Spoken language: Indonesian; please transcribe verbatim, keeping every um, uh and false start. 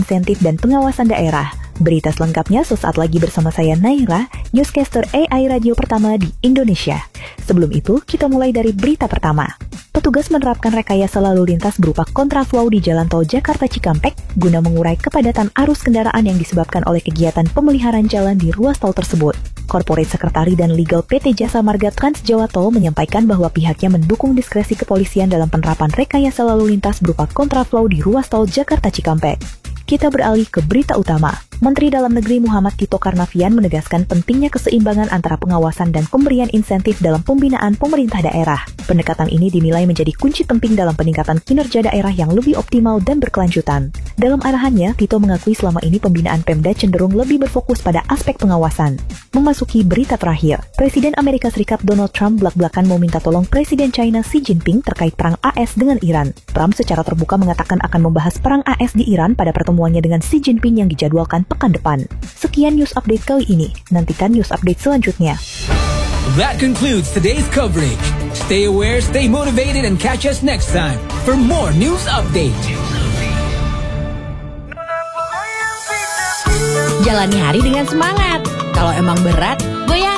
insentif dan pengawasan daerah. Berita selengkapnya sesaat lagi bersama saya Naira, newscaster A I radio pertama di Indonesia. Sebelum itu, kita mulai dari berita pertama. Petugas menerapkan rekayasa lalu lintas berupa kontraflow di Jalan Tol Jakarta Cikampek guna mengurai kepadatan arus kendaraan yang disebabkan oleh kegiatan pemeliharaan jalan di ruas tol tersebut. Corporate Sekretari dan Legal P T Jasa Marga Trans Jawa Tol menyampaikan bahwa pihaknya mendukung diskresi kepolisian dalam penerapan rekayasa lalu lintas berupa kontraflow di ruas tol Jakarta Cikampek. Kita beralih ke berita utama. Menteri Dalam Negeri Muhammad Tito Karnavian menegaskan pentingnya keseimbangan antara pengawasan dan pemberian insentif dalam pembinaan pemerintah daerah. Pendekatan ini dinilai menjadi kunci penting dalam peningkatan kinerja daerah yang lebih optimal dan berkelanjutan. Dalam arahannya, Tito mengakui selama ini pembinaan Pemda cenderung lebih berfokus pada aspek pengawasan. Memasuki berita terakhir, Presiden Amerika Serikat Donald Trump belak-belakan mau minta tolong Presiden China Xi Jinping terkait perang A S dengan Iran. Trump secara terbuka mengatakan akan membahas perang A S di Iran pada pertemuannya dengan Xi Jinping yang dijadwalkan pekan depan. Sekian news update kali ini. Nantikan news update selanjutnya. That concludes today's coverage. Stay aware, stay motivated, and catch us next time for more news update. Jalani hari dengan semangat. Kalau emang berat, goyang.